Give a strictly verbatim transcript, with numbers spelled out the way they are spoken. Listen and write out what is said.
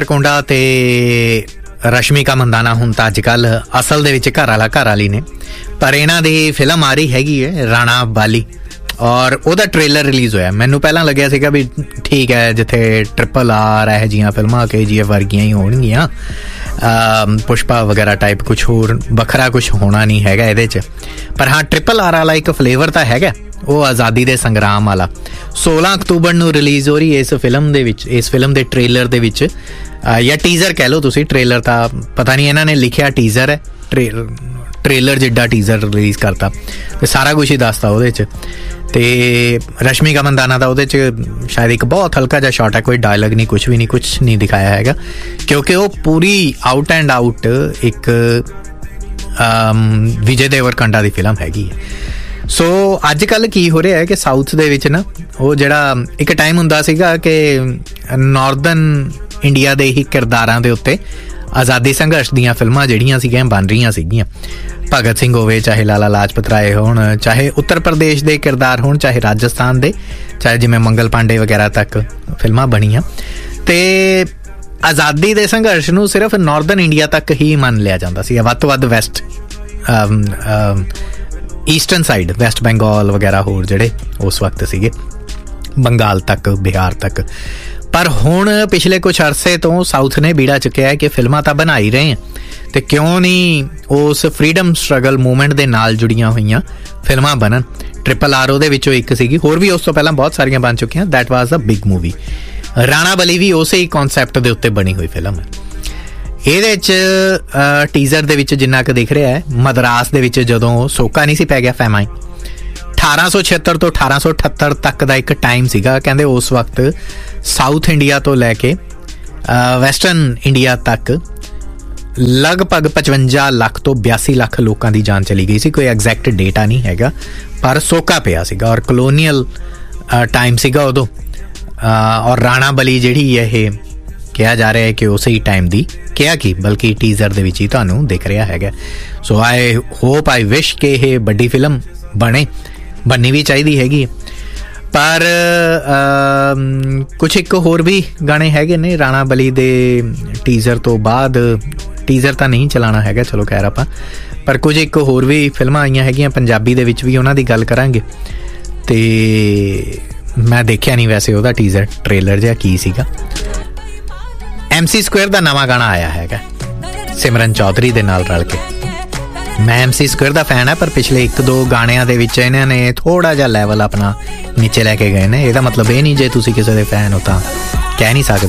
ਕੋਂਡਾ ਤੇ ਰਸ਼ਮਿਕਾ ਮੰਦਾਨਾ ਹੁਣ ਤਾਂ ਅੱਜ ਕੱਲ੍ਹ ਅਸਲ ਦੇ ਵਿੱਚ ਘਰ ਵਾਲਾ ਘਰ ਵਾਲੀ ਨੇ, ਪਰ ਇਹਨਾਂ ਦੀ ਫਿਲਮ ਆ ਰਹੀ ਹੈਗੀ ਹੈ ਰਾਣਾ ਬਾਲੀ, ਔਰ ਉਹਦਾ ਟ੍ਰੇਲਰ ਰਿਲੀਜ਼ ਹੋਇਆ। ਮੈਨੂੰ ਪਹਿਲਾਂ ਲੱਗਿਆ ਸੀਗਾ ਵੀ ਠੀਕ ਹੈ, ਜਿੱਥੇ ਟ੍ਰਿਪਲ ਆਰ ਇਹੋ ਜਿਹੀਆਂ ਫਿਲਮਾਂ ਕੇ ਜੀ ਐਫ ਵਰਗੀਆਂ ਹੀ ਹੋਣਗੀਆਂ, ਪੁਸ਼ਪਾ ਵਗੈਰਾ ਟਾਈਪ, ਕੁਛ ਹੋਰ ਵੱਖਰਾ ਕੁਛ ਹੋਣਾ ਨਹੀਂ ਹੈਗਾ ਇਹਦੇ 'ਚ। ਪਰ ਹਾਂ, ਟ੍ਰਿਪਲ ਆਰ ਵਾਲਾ ਇੱਕ ਫਲੇਵਰ ਤਾਂ ਹੈਗਾ, ਉਹ ਆਜ਼ਾਦੀ ਦੇ ਸੰਗਰਾਮ ਵਾਲਾ। ਸੋਲਾਂ ਅਕਤੂਬਰ ਨੂੰ ਰਿਲੀਜ਼ ਹੋ ਰਹੀ ਇਸ ਫਿਲਮ ਦੇ ਵਿੱਚ, ਇਸ ਫਿਲਮ ਦੇ ਟ੍ਰੇਲਰ ਦੇ ਵਿੱਚ, ਜਾਂ ਟੀਜ਼ਰ ਕਹਿ ਲਓ ਤੁਸੀਂ, ਟ੍ਰੇਲਰ ਤਾਂ ਪਤਾ ਨਹੀਂ ਇਹਨਾਂ ਨੇ ਲਿਖਿਆ ਟੀਜ਼ਰ ਹੈ, ਟ੍ਰੇ ਟ੍ਰੇਲਰ ਜਿੱਡਾ ਟੀਜ਼ਰ ਰਿਲੀਜ਼ ਕਰਤਾ ਅਤੇ ਸਾਰਾ ਕੁਛ ਹੀ ਦੱਸਤਾ ਉਹਦੇ 'ਚ। ਅਤੇ ਰਸ਼ਮਿਕਾ ਮੰਦਾਨਾ ਦਾ ਉਹਦੇ 'ਚ ਸ਼ਾਇਦ ਇੱਕ ਬਹੁਤ ਹਲਕਾ ਜਿਹਾ ਸ਼ਾਟ ਹੈ, ਕੋਈ ਡਾਇਲੌਗ ਨਹੀਂ, ਕੁਛ ਵੀ ਨਹੀਂ, ਕੁਛ ਨਹੀਂ ਦਿਖਾਇਆ ਹੈਗਾ, ਕਿਉਂਕਿ ਉਹ ਪੂਰੀ ਆਊਟ ਐਂਡ ਆਊਟ ਇੱਕ ਵਿਜੇ ਦੇਵਰਕੋਂਡਾ ਦੀ ਫਿਲਮ ਹੈਗੀ ਹੈ। ਸੋ ਅੱਜ ਕੱਲ੍ਹ ਕੀ ਹੋ ਰਿਹਾ ਹੈ ਕਿ ਸਾਊਥ ਦੇ ਵਿੱਚ ਨਾ, ਉਹ ਜਿਹੜਾ ਇੱਕ ਟਾਈਮ ਹੁੰਦਾ ਸੀਗਾ ਕਿ ਨਾਰਦਰਨ ਇੰਡੀਆ ਦੇ ਹੀ ਕਿਰਦਾਰਾਂ ਦੇ ਉੱਤੇ ਆਜ਼ਾਦੀ ਸੰਘਰਸ਼ ਦੀਆਂ ਫਿਲਮਾਂ ਜਿਹੜੀਆਂ ਸੀਗੀਆਂ ਬਣ ਰਹੀਆਂ ਸੀਗੀਆਂ। ਭਗਤ ਸਿੰਘ ਹੋਵੇ, ਚਾਹੇ ਲਾਲਾ ਲਾਜਪਤ ਰਾਏ ਹੋਣ, ਚਾਹੇ ਉੱਤਰ ਪ੍ਰਦੇਸ਼ ਦੇ ਕਿਰਦਾਰ ਹੋਣ, ਚਾਹੇ ਰਾਜਸਥਾਨ ਦੇ, ਚਾਹੇ ਜਿਵੇਂ ਮੰਗਲ ਪਾਂਡੇ ਵਗੈਰਾ ਤੱਕ ਫਿਲਮਾਂ ਬਣੀਆਂ। ਅਤੇ ਆਜ਼ਾਦੀ ਦੇ ਸੰਘਰਸ਼ ਨੂੰ ਸਿਰਫ ਨਾਰਦਰਨ ਇੰਡੀਆ ਤੱਕ ਹੀ ਮੰਨ ਲਿਆ ਜਾਂਦਾ ਸੀ, ਵੱਧ ਤੋਂ ਵੱਧ West eastern side, West Bengal ਵਗੈਰਾ ਹੋਰ ਜਿਹੜੇ ਉਸ ਵਕਤ ਸੀਗੇ, ਬੰਗਾਲ ਤੱਕ, ਬਿਹਾਰ ਤੱਕ। ਪਰ ਹੁਣ ਪਿਛਲੇ ਕੁਛ ਅਰਸੇ ਤੋਂ ਸਾਊਥ ਨੇ ਬੀੜਾ ਚੁੱਕਿਆ ਹੈ ਕਿ ਫਿਲਮਾਂ ਤਾਂ ਬਣਾ ਹੀ ਰਹੇ, ਅਤੇ ਕਿਉਂ ਨਹੀਂ ਉਸ ਫਰੀਡਮ ਸਟਰਗਲ ਮੂਵਮੈਂਟ ਦੇ ਨਾਲ ਜੁੜੀਆਂ ਹੋਈਆਂ ਫਿਲਮਾਂ ਬਣਨ। ਟ੍ਰਿਪਲ ਆਰ ਉਹਦੇ ਵਿੱਚੋਂ ਇੱਕ ਸੀਗੀ, ਹੋਰ ਵੀ ਉਸ ਤੋਂ ਪਹਿਲਾਂ ਬਹੁਤ ਸਾਰੀਆਂ ਬਣ ਚੁੱਕੀਆਂ। That was a big movie. Rana ਬਲੀ ਵੀ ਉਸੇ ਹੀ ਕੌਨਸੈਪਟ ਦੇ ਉੱਤੇ ਬਣੀ ਹੋਈ ਫਿਲਮ ਹੈ। ਇਹਦੇ 'ਚ ਟੀਜ਼ਰ ਦੇ ਵਿੱਚ ਜਿੰਨਾ ਕੁ ਦਿਖ ਰਿਹਾ ਹੈ, ਮਦਰਾਸ ਦੇ ਵਿੱਚ ਜਦੋਂ ਸੋਕਾ ਨਹੀਂ ਸੀ ਪੈ ਗਿਆ, ਫੈਮਾਈਨ, ਅਠਾਰਾਂ ਸੌ ਛਿਹੱਤਰ ਤੋਂ ਅਠਾਰਾਂ ਸੌ ਅਠੱਤਰ ਤੱਕ ਦਾ ਇੱਕ ਟਾਈਮ ਸੀਗਾ। ਕਹਿੰਦੇ ਉਸ ਵਕਤ ਸਾਊਥ ਇੰਡੀਆ ਤੋਂ ਲੈ ਕੇ ਵੈਸਟਰਨ ਇੰਡੀਆ ਤੱਕ ਲਗਭਗ ਪਚਵੰਜਾ ਲੱਖ ਤੋਂ ਬਿਆਸੀ ਲੱਖ ਲੋਕਾਂ ਦੀ ਜਾਨ ਚਲੀ ਗਈ ਸੀ। ਕੋਈ ਐਗਜ਼ੈਕਟ ਡੇਟਾ ਨਹੀਂ ਹੈਗਾ, ਪਰ ਸੋਕਾ ਪਿਆ ਸੀਗਾ, ਔਰ ਕਲੋਨੀਅਲ ਟਾਈਮ ਸੀਗਾ ਉਦੋਂ। ਔਰ ਰਾਣਾ ਬਲੀ ਜਿਹੜੀ ਹੈ, ਇਹ ਕਿਹਾ ਜਾ ਰਿਹਾ ਹੈ ਕਿ ਉਸੇ ਹੀ ਟਾਈਮ ਦੀ, ਕਿਹਾ ਕੀ ਬਲਕਿ ਟੀਜ਼ਰ ਦੇ ਵਿੱਚ ਹੀ ਤੁਹਾਨੂੰ ਦਿਖ ਰਿਹਾ ਹੈਗਾ। ਸੋ ਆਈ ਹੋਪ, ਆਈ ਵਿਸ਼ ਕਿ ਇਹ ਵੱਡੀ ਫਿਲਮ ਬਣੇ, ਬਣਨੀ ਵੀ ਚਾਹੀਦੀ ਹੈਗੀ। ਪਰ ਕੁਛ ਇੱਕ ਹੋਰ ਵੀ ਗਾਣੇ ਹੈਗੇ ਨੇ ਰਾਣਾ ਬਲੀ ਦੇ ਟੀਜ਼ਰ ਤੋਂ ਬਾਅਦ। ਟੀਜ਼ਰ ਤਾਂ ਨਹੀਂ ਚਲਾਉਣਾ ਹੈਗਾ, ਚਲੋ ਖੈਰ ਆਪਾਂ, ਪਰ ਕੁਝ ਇੱਕ ਹੋਰ ਵੀ ਫਿਲਮਾਂ ਆਈਆਂ ਹੈਗੀਆਂ ਪੰਜਾਬੀ ਦੇ ਵਿੱਚ ਵੀ, ਉਹਨਾਂ ਦੀ ਗੱਲ ਕਰਾਂਗੇ। ਅਤੇ ਮੈਂ ਦੇਖਿਆ ਨਹੀਂ ਵੈਸੇ ਉਹਦਾ ਟੀਜ਼ਰ, ਟ੍ਰੇਲਰ ਜਿਹਾ ਕੀ ਸੀਗਾ। ਐਮ ਸੀ ਸਕੁਏਅਰ ਦਾ ਨਵਾਂ ਗਾਣਾ ਆਇਆ ਹੈਗਾ ਸਿਮਰਨ ਚੌਧਰੀ ਦੇ ਨਾਲ ਰਲ ਕੇ। ਮੈਂ ਐਮ ਸੀ ਸਕੁਏਅਰ ਦਾ ਫੈਨ ਹੈ, ਪਰ ਪਿਛਲੇ ਇੱਕ ਦੋ ਗਾਣਿਆਂ ਦੇ ਵਿੱਚ ਇਹਨਾਂ ਨੇ ਥੋੜ੍ਹਾ ਜਿਹਾ ਲੈਵਲ ਆਪਣਾ ਨੀਚੇ ਲੈ ਕੇ ਗਏ ਨੇ। ਇਹਦਾ ਮਤਲਬ ਇਹ ਨਹੀਂ ਜੇ ਤੁਸੀਂ ਕਿਸੇ ਦੇ ਫੈਨ ਹੋ ਤਾਂ ਕਹਿ ਨਹੀਂ ਸਕਦੇ